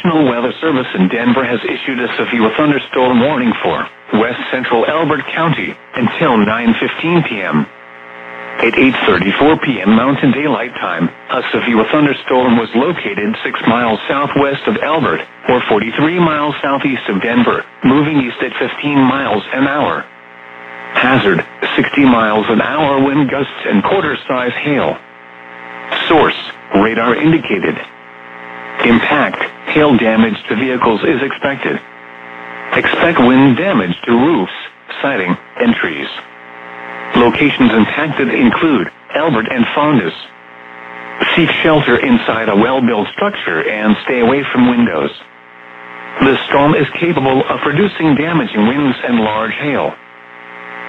National Weather Service in Denver has issued a severe thunderstorm warning for west central Elbert County until 9:15 p.m. At 8:34 p.m. Mountain Daylight Time, a severe thunderstorm was located 6 miles southwest of Elbert, or 43 miles southeast of Denver, moving east at 15 miles an hour. Hazard, 60 miles an hour wind gusts and quarter-size hail. Source, radar indicated. Impact, hail damage to vehicles is expected. Expect wind damage to roofs, siding, and trees. Locations impacted include Elbert and Foundas. Seek shelter inside a well-built structure and stay away from windows. The storm is capable of producing damaging winds and large hail.